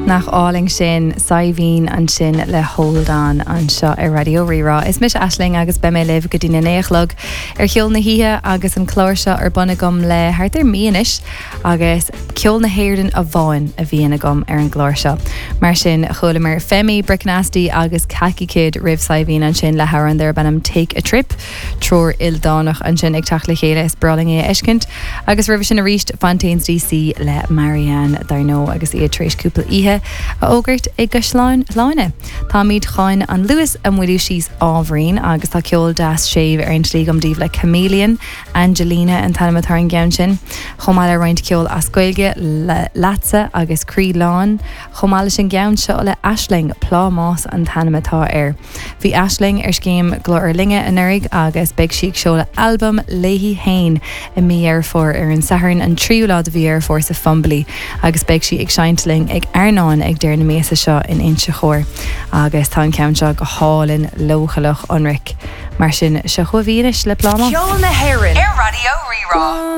Nach áling sin saimhín an sin le hold an seo I Radio Rirá. Is mis Aisling agus be mé leh go dtíine néachlog ceol na híthe agus an chlóir seo ar buna gom le thart míonis agus ceol na héirdan a bháin a bhíonna gom ar an glóir seo. Mar sin cholamar Femi Bricknasty agus Khaki Kid rih saimhín an sin le haran there benam Take a Trip tror Ildánach an sin ag teach le chéile is braling é eiscint agus rih sin a ríist Fontaines DC le Marianne Darno agus iad tréis cúpla ihe a ógurt ag gosláin láine. Tá míad cháin an Lewis an bhfuilú síos ábhrín agus tá ceol das séh ar an slí gom díobh le Chameleon, Angelina an tanamatar an gceann sin. Chomáile roiint ceol ascoilge le Latsa agus Crí Lán. Chomáile sin gceann seo le Aisling plá más an tanamatá air. Bhí Aisling ar scéim glóir linge an urig agus beag siag seo le album Léhí Hain I mí ar fór ar an saharn an tríúlá a bhí ar fór sa Fumbly agus beag si ag seintling ag Arnáin ag deir na méasa seo in inse chóir agus tá ceann seo go hálinn lochalach onric mar sin se chuhíris le pláma. Ceol na Héireann ar Radio Rirá.